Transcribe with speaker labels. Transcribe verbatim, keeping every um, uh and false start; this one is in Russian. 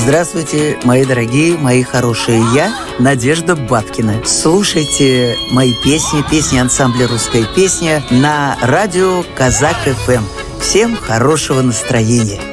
Speaker 1: Здравствуйте, мои дорогие, мои хорошие. Я Надежда Бабкина. Слушайте мои песни, песни ансамбля «Русская песня» на радио Казак эф эм. Всем хорошего настроения.